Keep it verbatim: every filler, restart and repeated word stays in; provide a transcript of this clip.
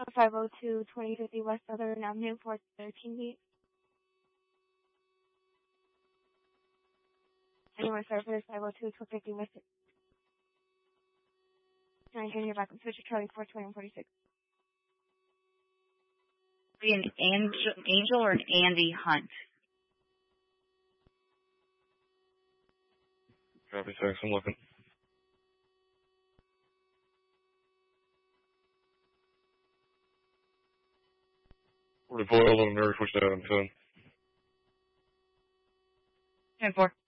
five oh two, twenty fifty West Southern Avenue, Fort thirteen feet. Anyone service five oh two, twenty fifty West. Nine can hear back on switch to Charlie four twenty and forty-six. Be an Angel, Angel or an Andy Hunt? Copy, thanks. I'm looking. We're deployed on Mary, push down, ten. ten four.